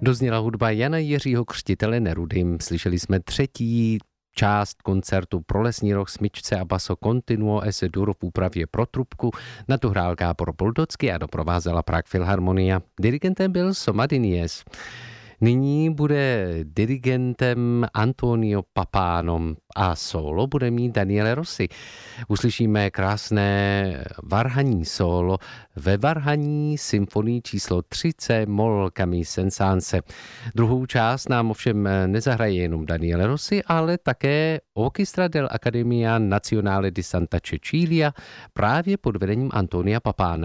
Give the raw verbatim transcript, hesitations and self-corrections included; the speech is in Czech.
Dozněla hudba Jana Jiřího Křtitele Nerudym. Slyšeli jsme třetí část koncertu pro lesní roh, smyčce a basso continuo es dur v úpravě pro trubku. Na tu hrál Gábor Boldocký a doprovázela Prague Filharmonia. Dirigentem byl Somadinies. Nyní bude dirigentem Antonio Papano a solo bude mít Daniele Rossi. Uslyšíme krásné varhaní solo ve varhaní symfonii číslo tři C moll Camille Saint-Saëns. Druhou část nám ovšem nezahraje jenom Daniele Rossi, ale také Orchestra dell'Accademia Nazionale di Santa Cecilia právě pod vedením Antonia Papana.